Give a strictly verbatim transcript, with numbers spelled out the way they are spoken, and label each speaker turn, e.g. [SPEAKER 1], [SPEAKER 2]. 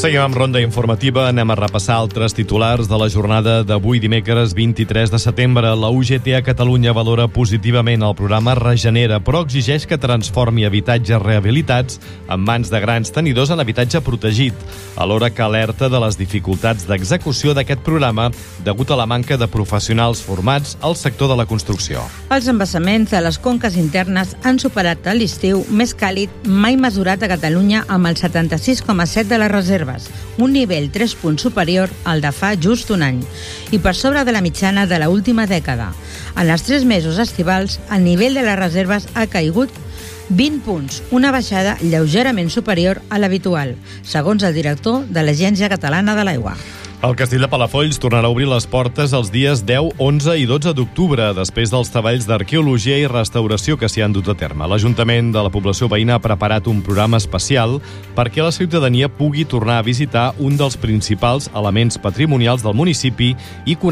[SPEAKER 1] Seguim amb ronda informativa. Anem a repassar altres titulars de la jornada d'avui, dimecres vint-i-tres de setembre. La U G T a Catalunya valora positivament el programa Regenera, però exigeix que transformi habitatges rehabilitats en mans de grans tenidors en habitatge protegit, alhora que alerta de les dificultats d'execució d'aquest programa degut a la manca de professionals formats al sector de la construcció.
[SPEAKER 2] Els embassaments de les conques internes han superat l'estiu més càlid mai mesurat a Catalunya amb el setanta-sis coma set de les reserves, un nivell tres punts superior al de fa just un any, i per sobre de la mitjana de l'última dècada. En els tres mesos estivals, el nivell de les reserves ha caigut vint punts, una baixada lleugerament superior a l'habitual, segons el director de l'Agència Catalana de l'Aigua.
[SPEAKER 1] El Castell de Palafolls tornarà a obrir les portes els dies deu, onze i dotze d'octubre, després dels treballs d'arqueologia i restauració que s'hi han dut a terme. L'Ajuntament de la població veïna ha preparat un programa especial perquè la ciutadania pugui tornar a visitar un dels principals elements patrimonials del municipi i